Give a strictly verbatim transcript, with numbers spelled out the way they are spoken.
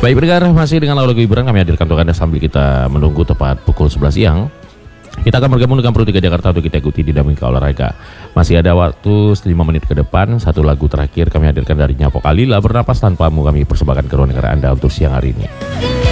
Baik pendengar, masih dengan lagu hiburan kami hadirkan untuk Anda sambil kita menunggu tepat pukul sebelas siang. Kita akan bergabung dengan Pro tiga Jakarta untuk kita ikuti dinamika olahraga. Masih ada waktu lima menit ke depan. Satu lagu terakhir kami hadirkan dari Nyapo Kalila, Bernapas Tanpamu, kami persembahkan ke ruang dengar Anda untuk siang hari ini.